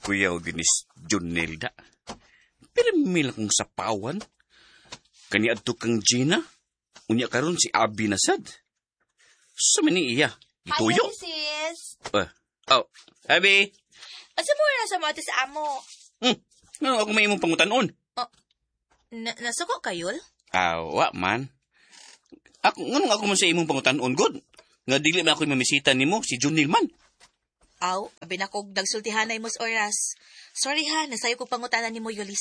Kuya o ginis Junelda. Pero mila kong sapawan. Kaniadto kang Gina. Unya karon si Abi nasad. Sumini iya. Ituyo. Hi, sis. Abi. Asa mo na sa mga sa amo? Ano ako may imong pangutanon? Nasuko kayol? Wa man. Ako man sa imong pangutanon, good. Nga dili man ako mamisita nimo, si Junil man. Aw, abi na kog nagsultihanay mos oras. Sorry ha, nasayo ko pangutanan ni mo, Yulis.